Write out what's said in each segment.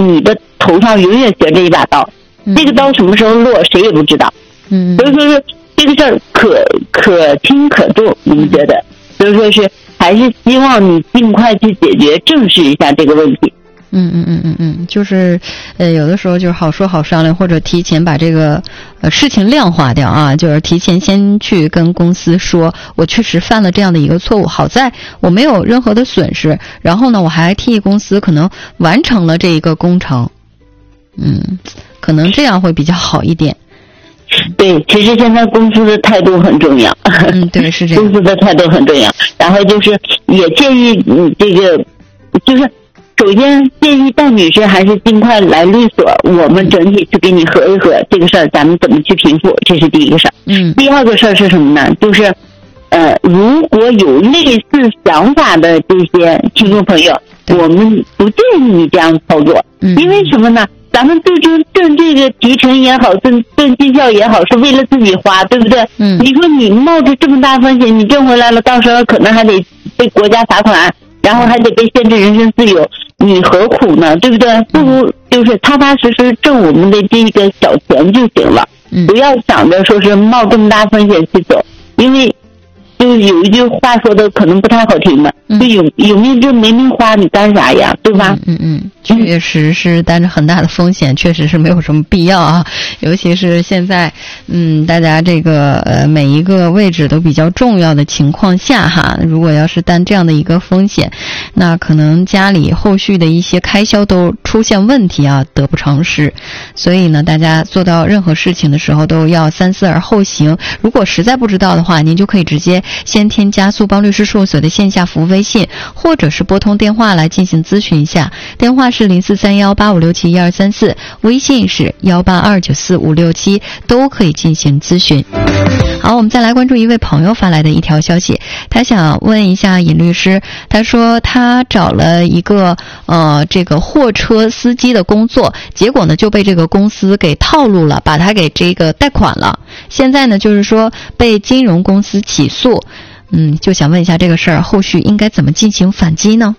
你的头上永远悬着一把刀，这个刀什么时候落谁也不知道。所以说是这个事儿可轻可重，我们觉得，所以说是还是希望你尽快去解决，正视一下这个问题。 就是有的时候就是好说好商量，或者提前把这个事情量化掉啊，就是提前先去跟公司说，我确实犯了这样的一个错误，好在我没有任何的损失，然后呢我还替公司可能完成了这一个工程，可能这样会比较好一点。 对，其实现在公司的态度很重要。 对，是这样。 公司的态度很重要，然后就是也建议你这个，就是首先建议戴女士还是尽快来律所，我们整体去给你核一核这个事儿，咱们怎么去平复，这是第一个事儿。第二个事儿是什么呢？就是如果有类似想法的这些听众朋友，我们不建议你这样操作，因为什么呢？咱们挣这个提成也好，挣绩效也好，是为了自己花，对不对？你说你冒着这么大风险，你挣回来了，到时候可能还得被国家罚款，然后还得被限制人身自由，你何苦呢？对不对？不如就是踏踏实实挣我们的这个小钱就行了，不要想着说是冒这么大风险去走，因为就是有一句话说的可能不太好听的，就有命挣没命花，你干啥呀？对吧？ 确实是担着很大的风险，确实是没有什么必要啊。尤其是现在，大家这个每一个位置都比较重要的情况下哈，如果要是担这样的一个风险，那可能家里后续的一些开销都出现问题啊，得不偿失。所以呢，大家做到任何事情的时候都要三思而后行。如果实在不知道的话，您就可以直接先添加速邦律师事务所的线下服务微信，或者是拨通电话来进行咨询一下。电话是043185671234，微信是182945567，都可以进行咨询。好，我们再来关注一位朋友发来的一条消息，他想问一下尹律师，他说他找了一个这个货车司机的工作，结果呢就被这个公司给套路了，把他给这个贷款了，现在呢就是说被金融公司起诉，就想问一下这个事儿后续应该怎么进行反击呢？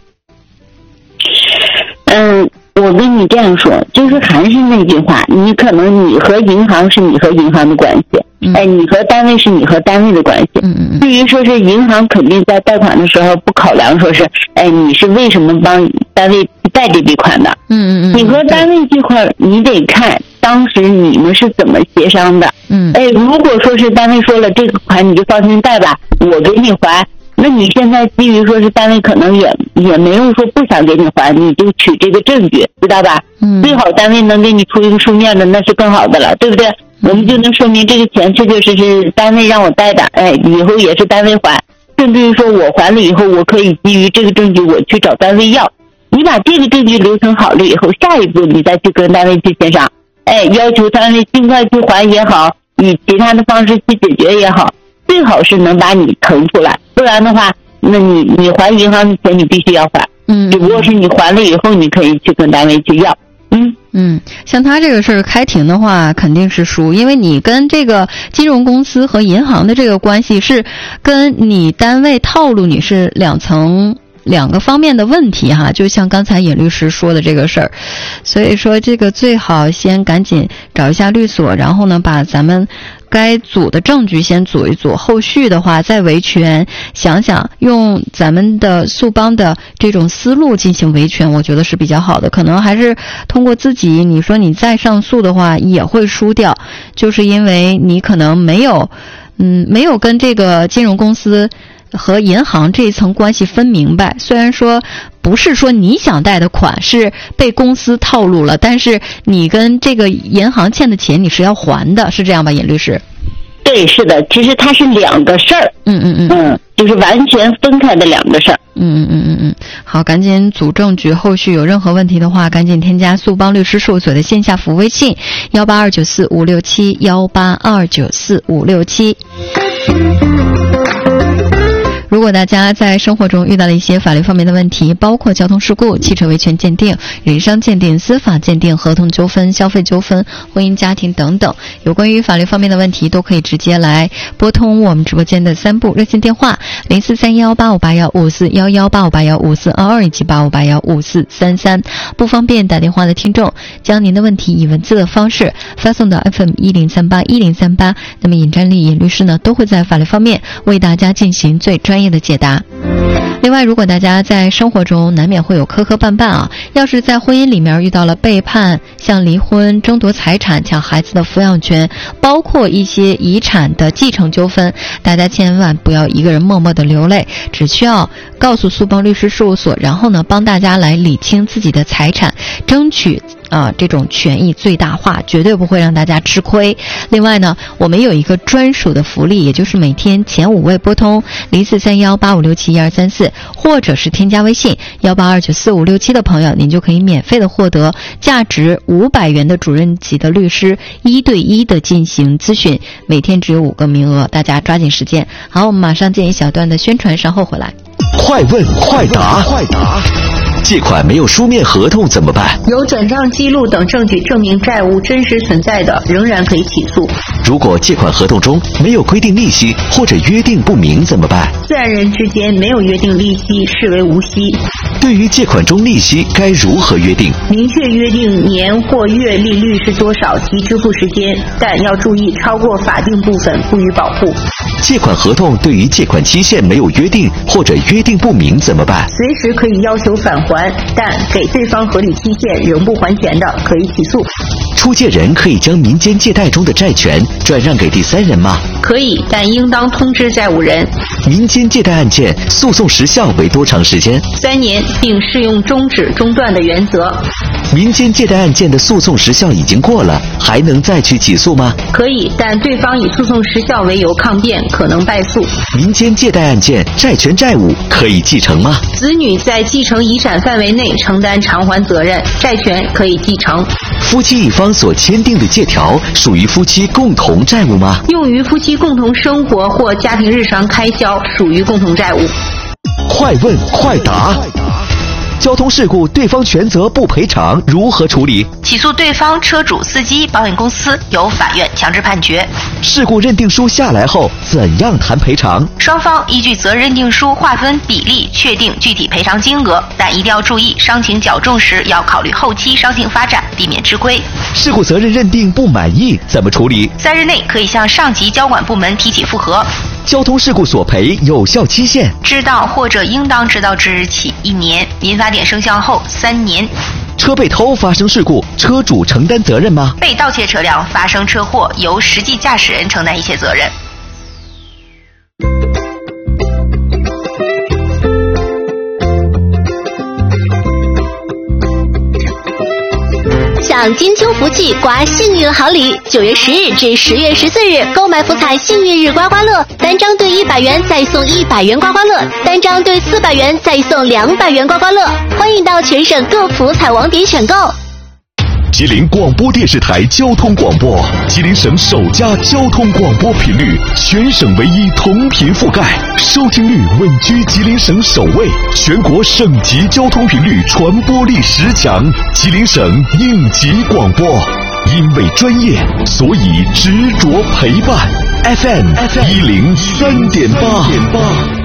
我跟你这样说，就是还是那句话，你可能你和银行是你和银行的关系，你和单位是你和单位的关系。至于说是银行肯定在贷款的时候不考量说是，你是为什么帮单位贷这笔款的？你和单位这块你得看当时你们是怎么协商的。如果说是单位说了这个款你就放心贷吧，我给你还。那你现在基于说是单位可能也没有说不想给你还，你就取这个证据，知道吧？最好单位能给你出一个书面的，那是更好的了，对不对？我们就能说明这个钱确确实实单位让我贷的，以后也是单位还，甚至于说我还了以后，我可以基于这个证据我去找单位要。你把这个证据流程好了以后，下一步你再去跟单位去协商，要求单位尽快去还也好，以其他的方式去解决也好，最好是能把你腾出来，不然的话，那你还银行的钱你必须要还。只不过是你还了以后，你可以去跟单位去要。 像他这个事儿开庭的话肯定是输，因为你跟这个金融公司和银行的这个关系是跟你单位套路你是两个方面的问题哈，就像刚才尹律师说的这个事儿，所以说这个最好先赶紧找一下律所，然后呢把咱们该组的证据先组一组，后续的话再维权，想想用咱们的速邦的这种思路进行维权，我觉得是比较好的。可能还是通过自己，你说你再上诉的话也会输掉，就是因为你可能没有跟这个金融公司和银行这一层关系分明白，虽然说不是说你想贷的款是被公司套路了，但是你跟这个银行欠的钱你是要还的，是这样吧，尹律师？ 对，是的，其实它是两个事儿，就是完全分开的两个事儿。 好，赶紧组证据，后续有任何问题的话，赶紧添加速邦律师事务所的线下服务微信182945567，182945567。 如果大家在生活中遇到了一些法律方面的问题，包括交通事故、汽车维权鉴定、人伤鉴定、司法鉴定、合同纠纷、消费纠纷、婚姻家庭等等，有关于法律方面的问题都可以直接来拨通我们直播间的3部热线电话04318581541185815422以及85815433。不方便打电话的听众，将您的问题以文字的方式发送到 FM10381038，那么尹占利尹律师呢都会在法律方面为大家进行最专业的解答。另外，如果大家在生活中难免会有磕磕绊绊啊，要是在婚姻里面遇到了背叛、像离婚、争夺财产、抢孩子的抚养权，包括一些遗产的继承纠纷，大家千万不要一个人默默的流泪，只需要告诉苏邦律师事务所，然后呢帮大家来理清自己的财产，争取这种权益最大化，绝对不会让大家吃亏。另外呢，我们有一个专属的福利，也就是每天前5位拨通043185671234，或者是添加微信182945667的朋友，您就可以免费的获得价值500元的主任级的律师1对1的进行咨询，每天只有5个名额，大家抓紧时间。好，我们马上进一小段的宣传，稍后回来。 快问快答，借款没有书面合同怎么办？ 有转账记录等证据证明债务真实存在的，仍然可以起诉。 如果借款合同中没有规定利息或者约定不明怎么办？ 自然人之间没有约定利息，视为无息。 对于借款中利息该如何约定？ 明确约定年或月利率是多少及支付时间，但要注意超过法定部分不予保护。 借款合同对于借款期限没有约定或者约定不明怎么办？ 随时可以要求返还，但给对方合理期限仍不还钱的，可以起诉。 出借人可以将民间借贷中的债权转让给第三人吗？ 可以，但应当通知债务人。 民间借贷案件诉讼时效为多长时间 ？3年，并适用终止中断的原则。 民间借贷案件的诉讼时效已经过了，还能再去起诉吗？ 可以，但对方以诉讼时效为由抗辩，可能败诉。 民间借贷案件债权债务可以继承吗？ 子女在继承遗产范围内承担偿还责任，债权可以继承。 夫妻一方所签订的借条属于夫妻共同债务吗？ 用于夫妻共同生活或家庭日常开销，属于共同债务。 快问快答。交通事故对方全责不赔偿如何处理？ 起诉对方车主、司机、保险公司，由法院强制判决。 事故认定书下来后怎样谈赔偿？ 双方依据责任认定书划分比例确定具体赔偿金额，但一定要注意伤情较重时要考虑后期伤情发展，避免吃亏。 事故责任认定不满意怎么处理 ？3日内可以向上级交管部门提起复核。 交通事故索赔有效期限？ 知道或者应当知道之日起1年，民法典生效后3年。 车被偷发生事故，车主承担责任吗？ 被盗窃车辆发生车祸，由实际驾驶人承担一切责任。 享金秋福气，刮幸运好礼！9月10日至10月14日，购买福彩幸运日刮刮乐，单张兑100元再送100元刮刮乐，单张兑400元再送200元刮刮乐。欢迎到全省各福彩网点选购。 吉林广播电视台交通广播，吉林省首家交通广播频率，全省唯一同频覆盖，收听率稳居吉林省首位，全国省级交通频率传播力10强，吉林省应急广播，因为专业，所以执着陪伴。FM 103.8。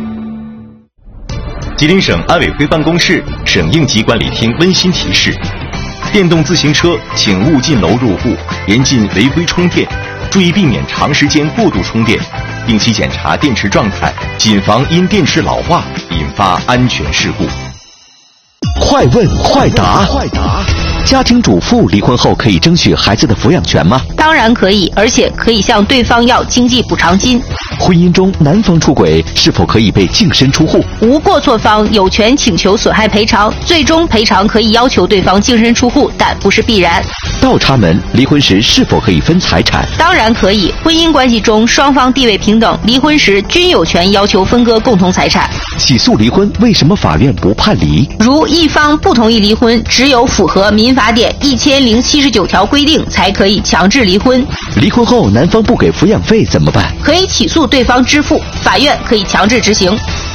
吉林省安委会办公室、省应急管理厅温馨提示：电动自行车请勿进楼入户，严禁违规充电，注意避免长时间过度充电，定期检查电池状态，谨防因电池老化引发安全事故。 快问快答。家庭主妇离婚后可以争取孩子的抚养权吗？ 当然可以，而且可以向对方要经济补偿金。 婚姻中男方出轨是否可以被净身出户？ 无过错方有权请求损害赔偿，最终赔偿可以要求对方净身出户，但不是必然。 倒插门离婚时是否可以分财产？ 当然可以，婚姻关系中双方地位平等，离婚时均有权要求分割共同财产。 起诉离婚为什么法院不判离？ 如一方不同意离婚，只有符合民法典1079条规定才可以强制离婚。 离婚后男方不给抚养费怎么办？ 可以起诉诉对方支付，法院可以强制执行。